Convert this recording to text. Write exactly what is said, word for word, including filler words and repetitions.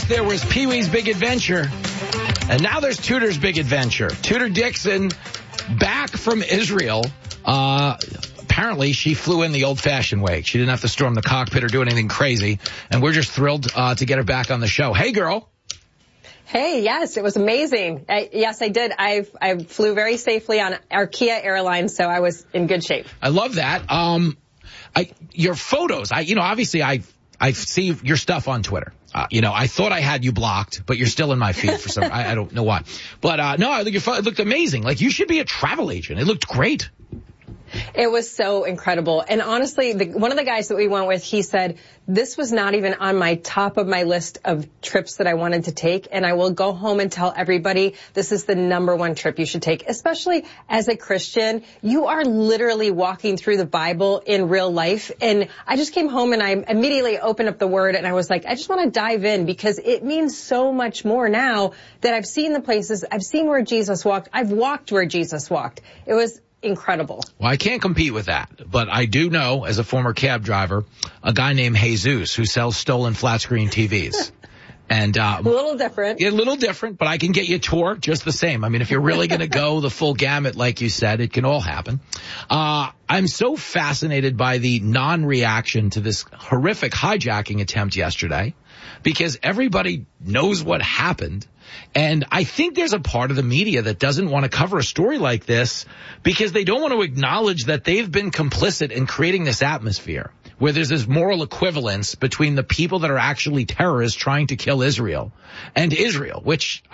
First, there was Pee-wee's Big Adventure, and now there's Tudor's Big Adventure. Tudor Dixon back from Israel. Uh, apparently, she flew in the old-fashioned way. She didn't have to storm the cockpit or do anything crazy, and we're just thrilled uh, to get her back on the show. Hey, girl. Hey, yes, it was amazing. I, yes, I did. I I flew very safely on Arkia Airlines, so I was in good shape. I love that. Um, I, your photos, I, you know, obviously I, I see your stuff on Twitter. Uh, you know, I thought I had you blocked, but you're still in my feed for some, I, I don't know why. But, uh, no, I think your photo, it looked amazing. Like, you should be a travel agent. It looked great. It was so incredible. And honestly, the, one of the guys that we went with, he said, this was not even on my top of my list of trips that I wanted to take. And I will go home and tell everybody this is the number one trip you should take, especially as a Christian. You are literally walking through the Bible in real life. And I just came home and I immediately opened up the Word and I was like, I just want to dive in because it means so much more now that I've seen the places, I've seen where Jesus walked, I've walked where Jesus walked. It was incredible. Well, I can't compete with that, but I do know, as a former cab driver, a guy named Jesus who sells stolen flat screen T Vs. And uh, a little different. Yeah, a little different, but I can get you a tour just the same. I mean, if you're really going to go the full gamut, like you said, it can all happen. Uh, I'm so fascinated by the non-reaction to this horrific hijacking attempt yesterday because everybody knows what happened. And I think there's a part of the media that doesn't want to cover a story like this because they don't want to acknowledge that they've been complicit in creating this atmosphere where there's this moral equivalence between the people that are actually terrorists trying to kill Israel and Israel, which